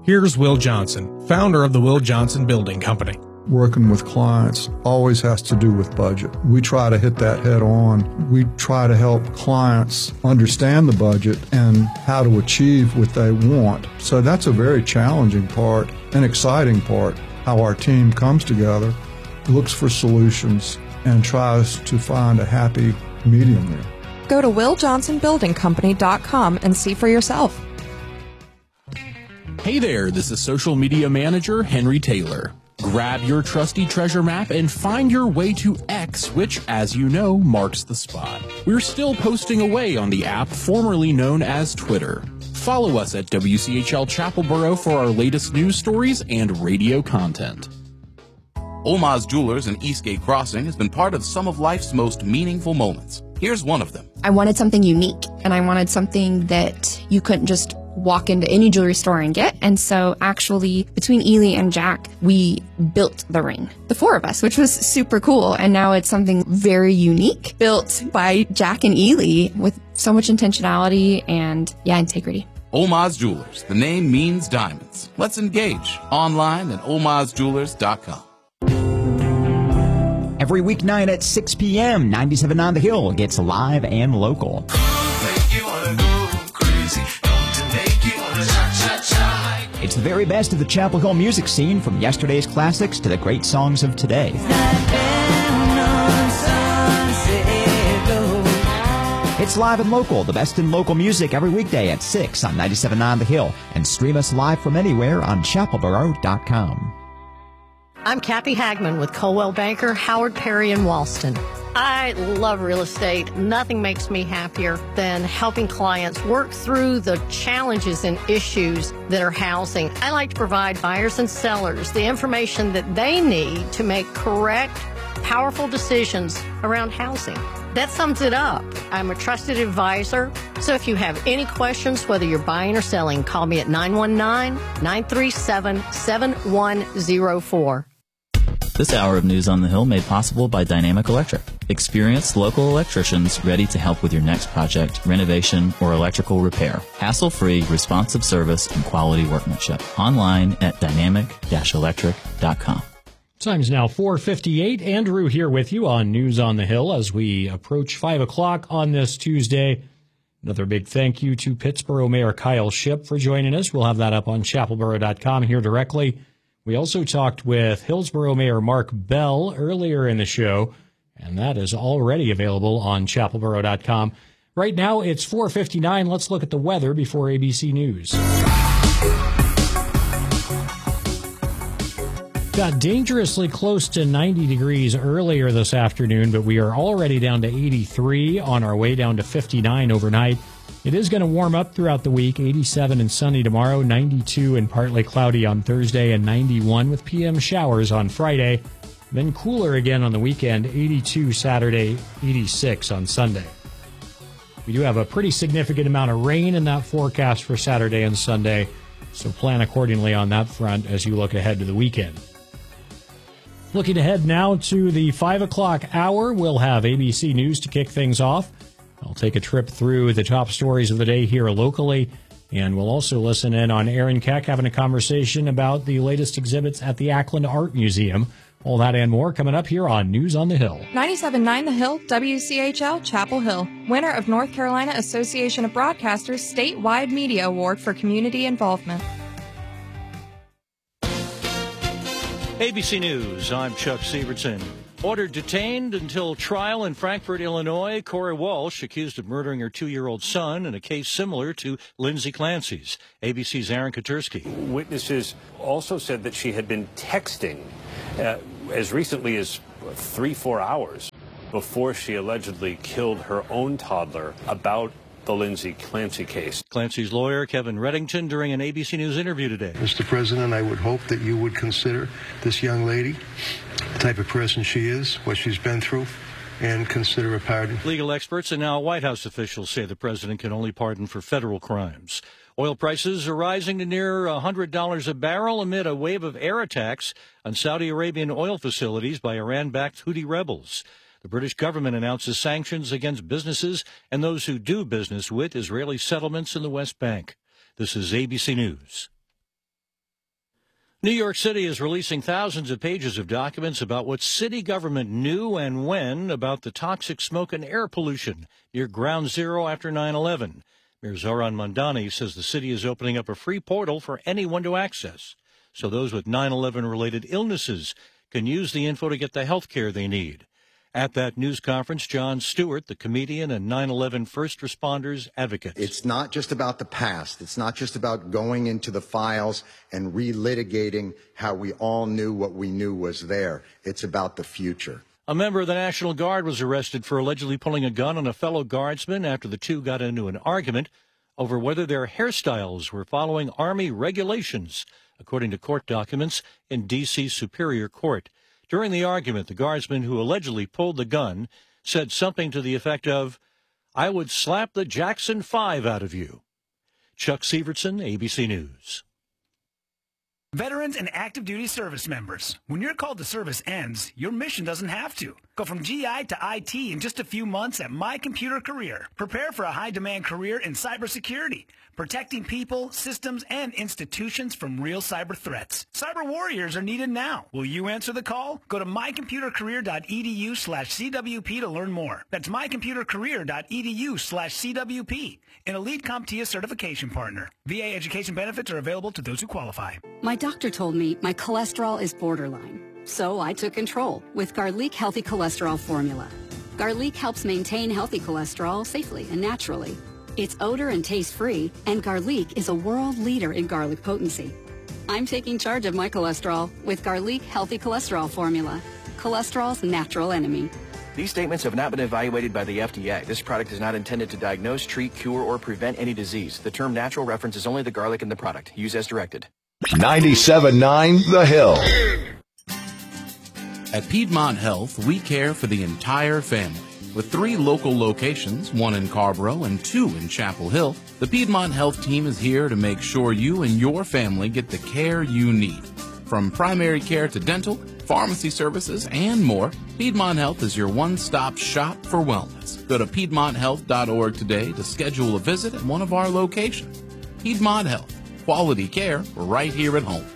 Here's Will Johnson, founder of the Will Johnson Building Company. Working with clients always has to do with budget. We try to hit that head on. We try to help clients understand the budget and how to achieve what they want. So that's a very challenging part and exciting part, how our team comes together, looks for solutions, and tries to find a happy medium there. Go to willjohnsonbuildingcompany.com and see for yourself. Hey there, this is social media manager Henry Taylor. Grab your trusty treasure map and find your way to X, which, as you know, marks the spot. We're still posting away on the app formerly known as Twitter. Follow us at WCHL Chapelboro for our latest news stories and radio content. Oma's Jewelers in Eastgate Crossing has been part of some of life's most meaningful moments. Here's one of them. I wanted something unique, and I wanted something that you couldn't just walk into any jewelry store and get. And so actually, between Ely and Jack, we built the ring, the four of us, which was super cool. And now it's something very unique, built by Jack and Ely with so much intentionality and, integrity. Oma's Jewelers. The name means diamonds. Let's engage online at omasjewelers.com. Every weeknight at 6 p.m., 97 on the Hill gets live and local. It's the very best of the Chapel Hill music scene, from yesterday's classics to the great songs of today. It's live and local, the best in local music, every weekday at 6 on 97 on the Hill. And stream us live from anywhere on chapelboro.com. I'm Kathy Hagman with Coldwell Banker, Howard Perry in Walston. I love real estate. Nothing makes me happier than helping clients work through the challenges and issues that are housing. I like to provide buyers and sellers the information that they need to make correct, powerful decisions around housing. That sums it up. I'm a trusted advisor. So if you have any questions, whether you're buying or selling, call me at 919-937-7104. This hour of News on the Hill made possible by Dynamic Electric. Experienced local electricians ready to help with your next project, renovation, or electrical repair. Hassle-free, responsive service, and quality workmanship. Online at dynamic-electric.com. Time's now 4:58. Andrew here with you on News on the Hill as we approach 5 o'clock on this Tuesday. Another big thank you to Pittsboro Mayor Kyle Shipp for joining us. We'll have that up on chapelboro.com here directly. We also talked with Hillsboro Mayor Mark Bell earlier in the show, and that is already available on chapelboro.com. Right now, it's 4:59. Let's look at the weather before ABC News. Got dangerously close to 90 degrees earlier this afternoon, but we are already down to 83, on our way down to 59 overnight. It is going to warm up throughout the week, 87 and sunny tomorrow, 92 and partly cloudy on Thursday, and 91 with PM showers on Friday. Then cooler again on the weekend, 82 Saturday, 86 on Sunday. We do have a pretty significant amount of rain in that forecast for Saturday and Sunday, so plan accordingly on that front as you look ahead to the weekend. Looking ahead now to the 5 o'clock hour, we'll have ABC News to kick things off. I'll take a trip through the top stories of the day here locally, and we'll also listen in on Aaron Keck having a conversation about the latest exhibits at the Ackland Art Museum. All that and more coming up here on News on the Hill. 97.9 The Hill, WCHL, Chapel Hill. Winner of North Carolina Association of Broadcasters Statewide Media Award for Community Involvement. ABC News, I'm Chuck Sievertson. Ordered detained until trial in Frankfort, Illinois, Corey Walsh, accused of murdering her 2-year-old son in a case similar to Lindsay Clancy's. ABC's Aaron Katursky. Witnesses also said that she had been texting as recently as 3-4 hours before she allegedly killed her own toddler about the Lindsay Clancy case. Clancy's lawyer, Kevin Reddington, during an ABC News interview today. Mr. President, I would hope that you would consider this young lady, the type of person she is, what she's been through, and consider a pardon. Legal experts and now White House officials say the president can only pardon for federal crimes. Oil prices are rising to near $100 a barrel amid a wave of air attacks on Saudi Arabian oil facilities by Iran-backed Houthi rebels. The British government announces sanctions against businesses and those who do business with Israeli settlements in the West Bank. This is ABC News. New York City is releasing thousands of pages of documents about what city government knew and when about the toxic smoke and air pollution near Ground Zero after 9/11. Mayor Zoran Mondani says the city is opening up a free portal for anyone to access, so those with 9/11-related illnesses can use the info to get the health care they need. At that news conference, Jon Stewart, the comedian and 9/11 first responders advocate. It's not just about the past. It's not just about going into the files and relitigating how we all knew what we knew was there. It's about the future. A member of the National Guard was arrested for allegedly pulling a gun on a fellow guardsman after the two got into an argument over whether their hairstyles were following Army regulations, according to court documents in D.C. Superior Court. During the argument, the guardsman who allegedly pulled the gun said something to the effect of, "I would slap the Jackson 5 out of you." Chuck Sievertson, ABC News. Veterans and active duty service members, when your call to service ends, your mission doesn't have to. Go from GI to IT in just a few months at My Computer Career. Prepare for a high-demand career in cybersecurity, protecting people, systems, and institutions from real cyber threats. Cyber warriors are needed now. Will you answer the call? Go to mycomputercareer.edu/CWP to learn more. That's mycomputercareer.edu/CWP. An Elite CompTIA certification partner. VA education benefits are available to those who qualify. My doctor told me my cholesterol is borderline, so I took control with Garlic Healthy Cholesterol Formula. Garlic helps maintain healthy cholesterol safely and naturally. It's odor and taste-free, and Garlic is a world leader in garlic potency. I'm taking charge of my cholesterol with Garlic Healthy Cholesterol Formula, cholesterol's natural enemy. These statements have not been evaluated by the FDA. This product is not intended to diagnose, treat, cure, or prevent any disease. The term natural references only the garlic in the product. Use as directed. 97.9 The Hill. At Piedmont Health, we care for the entire family. With 3 local locations, 1 in Carborough and 2 in Chapel Hill, the Piedmont Health team is here to make sure you and your family get the care you need. From primary care to dental, pharmacy services, and more, Piedmont Health is your one-stop shop for wellness. Go to PiedmontHealth.org today to schedule a visit at one of our locations. Piedmont Health, quality care right here at home.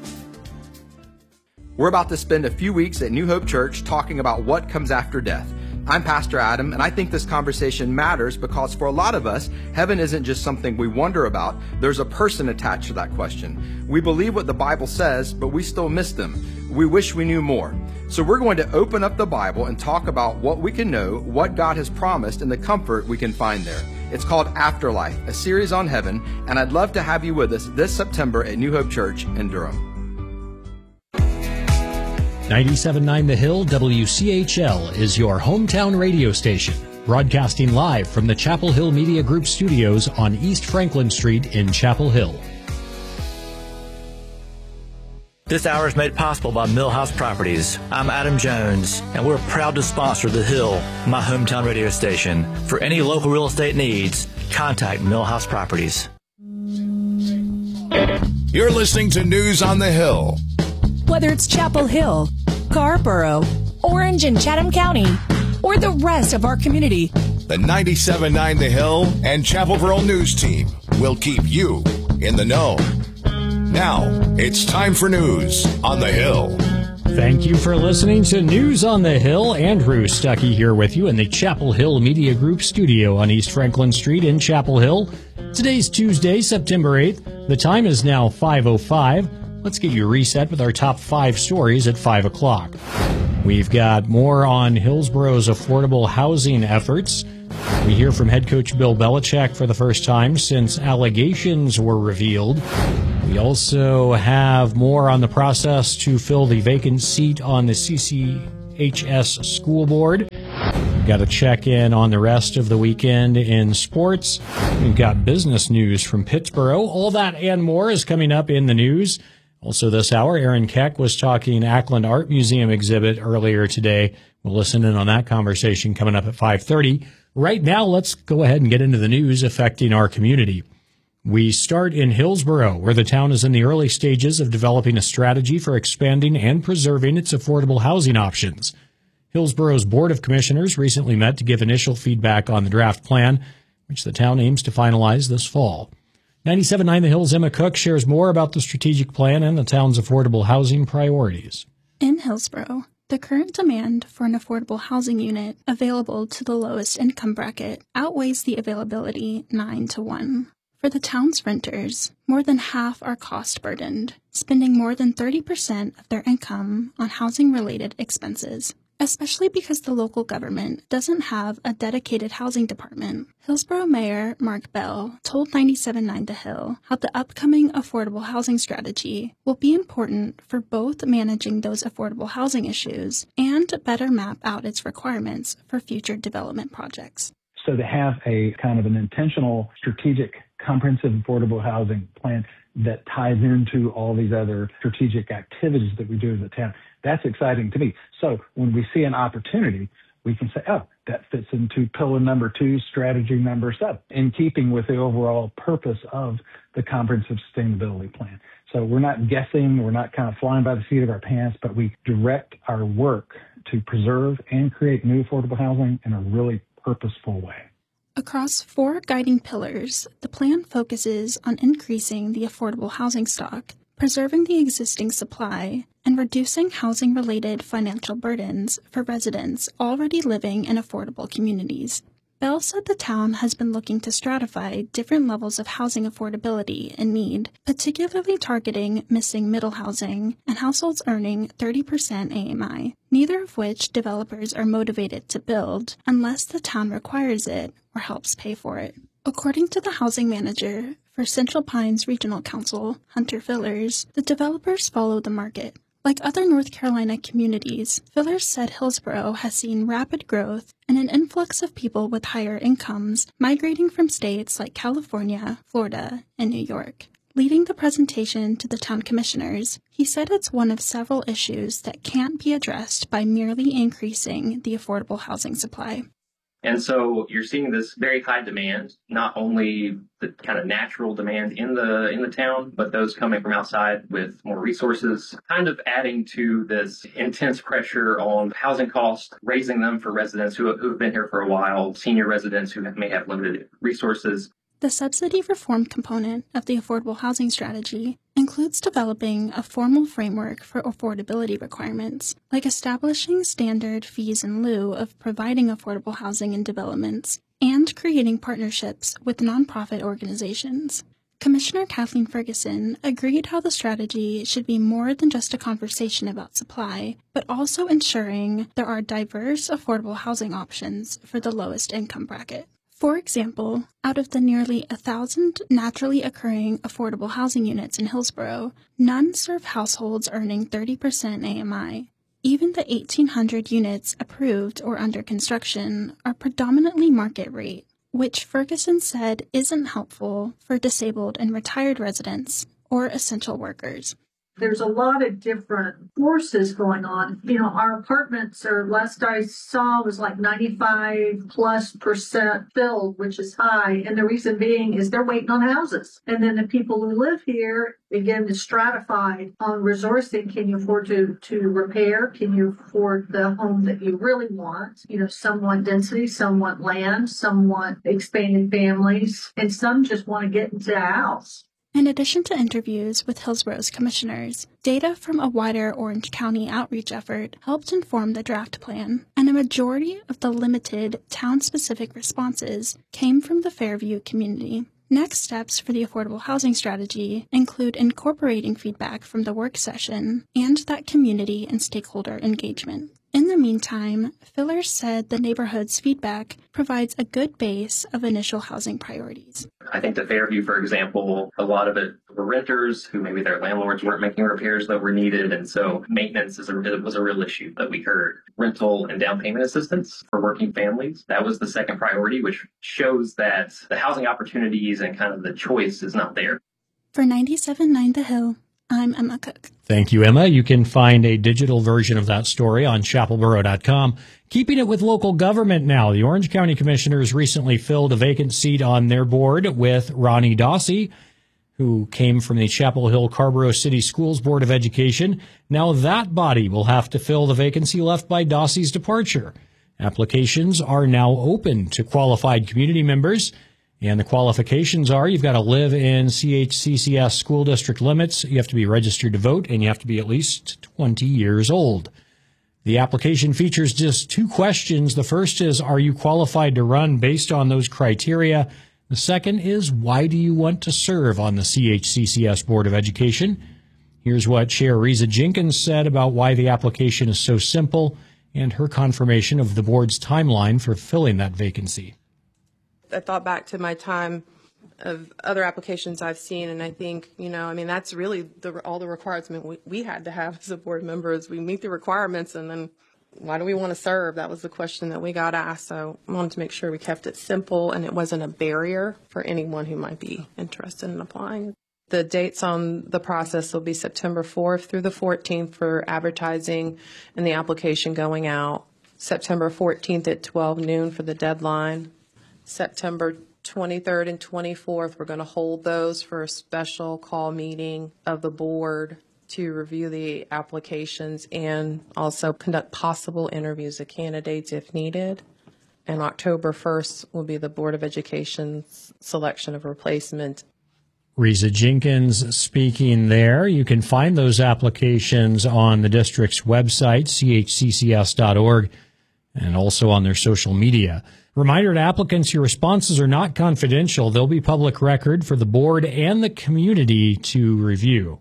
We're about to spend a few weeks at New Hope Church talking about what comes after death. I'm Pastor Adam, and I think this conversation matters because for a lot of us, heaven isn't just something we wonder about. There's a person attached to that question. We believe what the Bible says, but we still miss them. We wish we knew more. So we're going to open up the Bible and talk about what we can know, what God has promised, and the comfort we can find there. It's called Afterlife, a series on heaven, and I'd love to have you with us this September at New Hope Church in Durham. 97.9 The Hill, WCHL, is your hometown radio station, broadcasting live from the Chapel Hill Media Group studios on East Franklin Street in Chapel Hill. This hour is made possible by Millhouse Properties. I'm Adam Jones, and we're proud to sponsor The Hill, my hometown radio station. For any local real estate needs, contact Millhouse Properties. You're listening to News on the Hill. Whether it's Chapel Hill, Carborough, Orange and Chatham County, or the rest of our community, the 97.9 The Hill and Chapelboro News Team will keep you in the know. Now, it's time for News on the Hill. Thank you for listening to News on the Hill. Andrew Stuckey here with you in the Chapel Hill Media Group studio on East Franklin Street in Chapel Hill. Today's Tuesday, September 8th. The time is now 5:05. Let's get you reset with our top 5 stories at 5 o'clock. We've got more on Hillsboro's affordable housing efforts. We hear from head coach Bill Belichick for the first time since allegations were revealed. We also have more on the process to fill the vacant seat on the CCHS school board. Got to check in on the rest of the weekend in sports. We've got business news from Pittsburgh. All that and more is coming up in the news. Also this hour, Aaron Keck was talking Ackland Art Museum exhibit earlier today. We'll listen in on that conversation coming up at 5:30. Right now, let's go ahead and get into the news affecting our community. We start in Hillsboro, where the town is in the early stages of developing a strategy for expanding and preserving its affordable housing options. Hillsboro's Board of Commissioners recently met to give initial feedback on the draft plan, which the town aims to finalize this fall. 97.9 The Hill's Emma Cook shares more about the strategic plan and the town's affordable housing priorities. In Hillsborough, the current demand for an affordable housing unit available to the lowest income bracket outweighs the availability 9-to-1. For the town's renters, more than half are cost-burdened, spending more than 30% of their income on housing-related expenses. Especially because the local government doesn't have a dedicated housing department. Hillsborough Mayor Mark Bell told 97.9 The Hill how the upcoming affordable housing strategy will be important for both managing those affordable housing issues and better map out its requirements for future development projects. So to have a kind of an intentional, strategic, comprehensive affordable housing plan that ties into all these other strategic activities that we do as a town, that's exciting to me. So when we see an opportunity, we can say, oh, that fits into pillar number 2, strategy number 7, in keeping with the overall purpose of the comprehensive sustainability plan. So we're not guessing, we're not kind of flying by the seat of our pants, but we direct our work to preserve and create new affordable housing in a really purposeful way. Across 4 guiding pillars, the plan focuses on increasing the affordable housing stock, preserving the existing supply, and reducing housing-related financial burdens for residents already living in affordable communities. Bell said the town has been looking to stratify different levels of housing affordability and need, particularly targeting missing middle housing and households earning 30% AMI, neither of which developers are motivated to build unless the town requires it or helps pay for it. According to the housing manager for Central Pines Regional Council, Hunter Fillers, the developers follow the market. Like other North Carolina communities, Fillers said Hillsborough has seen rapid growth and an influx of people with higher incomes migrating from states like California, Florida, and New York. Leading the presentation to the town commissioners, he said it's one of several issues that can't be addressed by merely increasing the affordable housing supply. And so you're seeing this very high demand, not only the kind of natural demand in the town, but those coming from outside with more resources, kind of adding to this intense pressure on housing costs, raising them for residents who have been here for a while, senior residents who may have limited resources. The subsidy reform component of the affordable housing strategy includes developing a formal framework for affordability requirements, like establishing standard fees in lieu of providing affordable housing in developments, and creating partnerships with nonprofit organizations. Commissioner Kathleen Ferguson agreed how the strategy should be more than just a conversation about supply, but also ensuring there are diverse affordable housing options for the lowest income bracket. For example, out of the nearly 1,000 naturally occurring affordable housing units in Hillsborough, none serve households earning 30% AMI. Even the 1,800 units approved or under construction are predominantly market rate, which Ferguson said isn't helpful for disabled and retired residents or essential workers. There's a lot of different forces going on. You know, our apartments are, last I saw, was like 95+% filled, which is high. And the reason being is they're waiting on houses. And then the people who live here, again, is stratified on resourcing. Can you afford to repair? Can you afford the home that you really want? You know, some want density, some want land, some want expanded families, and some just want to get into a house. In addition to interviews with Hillsborough's commissioners, data from a wider Orange County outreach effort helped inform the draft plan, and a majority of the limited town-specific responses came from the Fairview community. Next steps for the affordable housing strategy include incorporating feedback from the work session and that community and stakeholder engagement. In the meantime, Fillers said the neighborhood's feedback provides a good base of initial housing priorities. I think the Fairview, for example, a lot of it were renters who maybe their landlords weren't making repairs that were needed. And so maintenance was a real issue that we heard. Rental and down payment assistance for working families, that was the second priority, which shows that the housing opportunities and kind of the choice is not there. For 97.9 The Hill, I'm Emma Cook. Thank you, Emma. You can find a digital version of that story on chapelboro.com. Keeping it with local government now, the Orange County Commissioners recently filled a vacant seat on their board with Ronnie Dossi, who came from the Chapel Hill Carborough City Schools Board of Education. Now that body will have to fill the vacancy left by Dossi's departure. Applications are now open to qualified community members, And the qualifications are you've got to live in CHCCS school district limits, you have to be registered to vote, and you have to be at least 20 years old. The application features just 2 questions. The first is, are you qualified to run based on those criteria? The second is, why do you want to serve on the CHCCS Board of Education? Here's what Chair Reza Jenkins said about why the application is so simple and her confirmation of the board's timeline for filling that vacancy. I thought back to my time of other applications I've seen, and I think, that's really all the requirements we had to have as a board member is we meet the requirements, and then why do we want to serve? That was the question that we got asked, so I wanted to make sure we kept it simple and it wasn't a barrier for anyone who might be interested in applying. The dates on the process will be September 4th through the 14th for advertising and the application going out, September 14th at 12 noon for the deadline, September 23rd and 24th, we're going to hold those for a special call meeting of the board to review the applications and also conduct possible interviews of candidates if needed. And October 1st will be the Board of Education's selection of replacement. Reza Jenkins speaking there. You can find those applications on the district's website, chccs.org, and also on their social media. Reminder to applicants, your responses are not confidential. They'll be public record for the board and the community to review.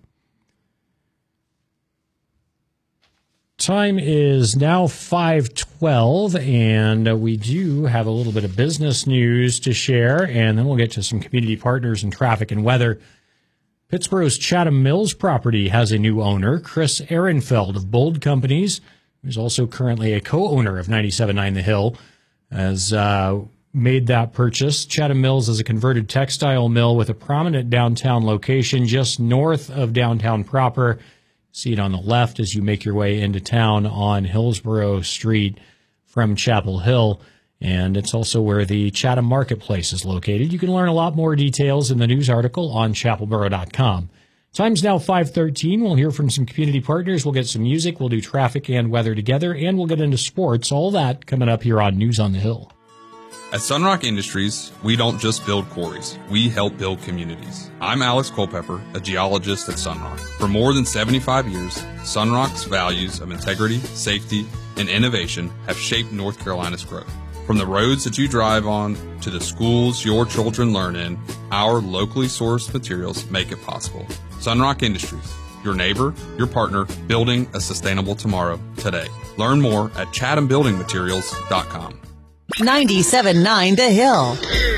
Time is now 5:12, and we do have a little bit of business news to share, and then we'll get to some community partners and traffic and weather. Pittsboro's Chatham Mills property has a new owner, Chris Ehrenfeld of Bold Companies, who's also currently a co-owner of 97.9 The Hill, has made that purchase. Chatham Mills is a converted textile mill with a prominent downtown location just north of downtown proper. See it on the left as you make your way into town on Hillsborough Street from Chapel Hill. And it's also where the Chatham Marketplace is located. You can learn a lot more details in the news article on chapelboro.com. Time's now 5:13. We'll hear from some community partners. We'll get some music. We'll do traffic and weather together, and we'll get into sports. All that coming up here on News on the Hill. At Sunrock Industries, we don't just build quarries, we help build communities. I'm Alex Culpepper, a geologist at Sunrock. For more than 75 years, Sunrock's values of integrity, safety, and innovation have shaped North Carolina's growth. From the roads that you drive on to the schools your children learn in, our locally sourced materials make it possible. Sunrock Industries, your neighbor, your partner, building a sustainable tomorrow today. Learn more at chathambuildingmaterials.com. 97.9 The Hill.